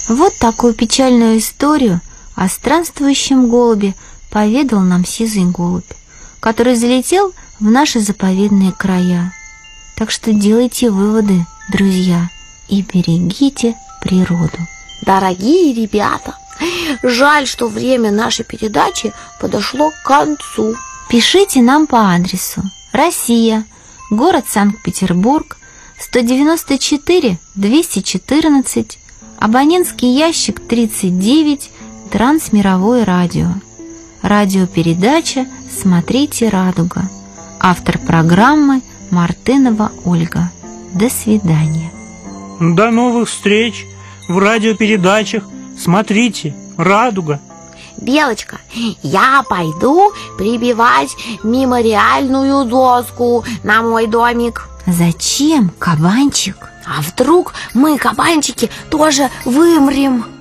Вот такую печальную историю о странствующем голубе поведал нам сизый голубь, который залетел в наши заповедные края. Так что делайте выводы, друзья, и берегите природу. Дорогие ребята, жаль, что время нашей передачи подошло к концу. Пишите нам по адресу: Россия, город Санкт-Петербург, 194 214, абонентский ящик 39, Трансмировое радио. Радиопередача «Смотрите, радуга». Автор программы Мартынова Ольга. До свидания. До новых встреч в радиопередачах «Смотрите, радуга». Белочка, я пойду прибивать мемориальную доску на мой домик. Зачем, кабанчик? А вдруг мы, кабанчики, тоже вымрем?